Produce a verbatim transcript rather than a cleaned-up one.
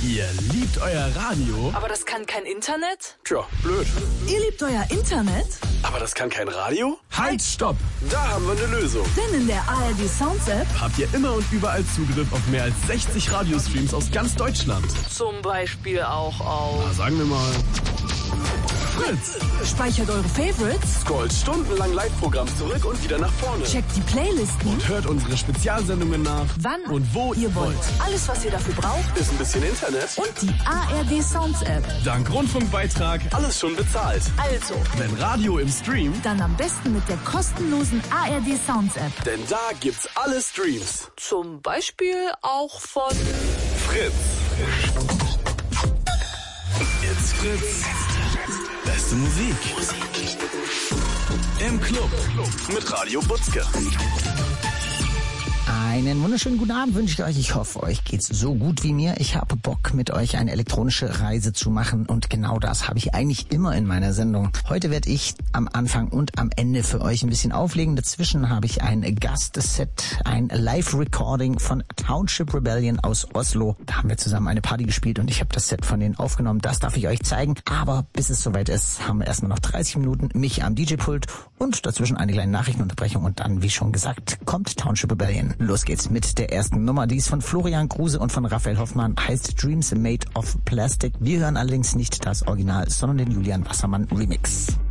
Ihr liebt euer Radio, aber das kann kein Internet? Tja, blöd. Ihr liebt euer Internet? Aber das kann kein Radio? Halt, stopp! Da haben wir eine Lösung. Denn in der A R D Sounds App habt ihr immer und überall Zugriff auf mehr als sechzig Radiostreams aus ganz Deutschland. Zum Beispiel auch auf... Na, sagen wir mal... Fritz! Speichert eure Favorites, Scrollt stundenlang Live-Programm zurück und wieder nach vorne. checkt die Playlisten Und hört unsere Spezialsendungen nach, wann und wo ihr wollt. Alles, was ihr dafür braucht, ist ein bisschen Internet und die A R D Sounds App. dank Rundfunkbeitrag alles schon bezahlt. Also, Wenn Radio im Stream, dann am besten mit der kostenlosen A R D Sounds App. denn da gibt's alle Streams. Zum Beispiel auch von... Fritz. It's Fritz. Beste Musik. Im Club mit Radio Butzke. Einen wunderschönen guten Abend wünsche ich euch. Ich hoffe, euch geht's so gut wie mir. Ich habe Bock, mit euch eine elektronische Reise zu machen und genau das habe ich eigentlich immer in meiner Sendung. Heute werde ich am Anfang und am Ende für euch ein bisschen auflegen. Dazwischen habe ich ein Gastset, ein Live-Recording von Township Rebellion aus Oslo. Da haben wir zusammen eine Party gespielt und ich habe das Set von denen aufgenommen. Das darf ich euch zeigen. Aber bis es soweit ist, haben wir erstmal noch dreißig Minuten mich am D J-Pult und dazwischen eine kleine Nachrichtenunterbrechung und dann, wie schon gesagt, kommt Township Rebellion. Los geht's mit der ersten Nummer. Die ist von Florian Kruse und von Raphael Hoffmann, heißt Dreams Made of Plastic. Wir hören allerdings nicht das Original, sondern den Julian Wassermann Remix.